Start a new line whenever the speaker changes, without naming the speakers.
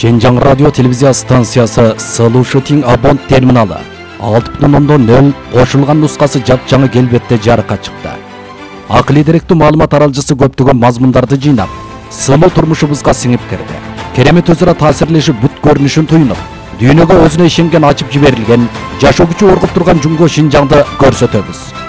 Şenjan radyo televizya stansiyası Solution Abon terminali 6.0 qo'shilgan nusxasi jap-жаңы kelbetde жарыкка чыкты. Aqliy direktүү маалымат аралчысы көптөгөн мазмундарды жыйнап, сымыл турмушубузга сиңип кирди. Керемет өзара таасирлешип бут көрүнүшүн туюнуп, дүйнөгө өзүнө ишенген ачып жиберилген, жашоо күчү оргуп турган Жумго Шинжаңды көрсөтөбүз.